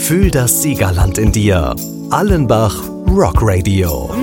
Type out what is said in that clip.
Fühl das Siegerland in dir. Allenbach Rock Radio.